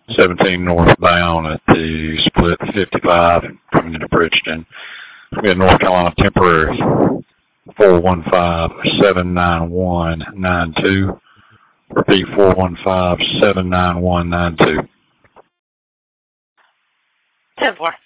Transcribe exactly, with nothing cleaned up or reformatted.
seventeen northbound at the split fifty-five coming into Bridgeton. We have North Carolina temporary four one five, seven nine one, nine two. Repeat four one five, seven nine one, nine two. ten four.